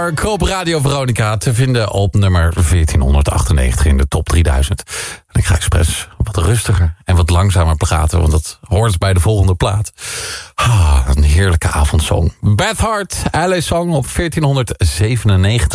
Op Radio Veronica te vinden op nummer 1498 in de top 3000. En ik ga expres wat rustiger en wat langzamer praten, want dat hoort bij de volgende plaat. Een heerlijke avondsong. Beth Hart, LA Song op 1497.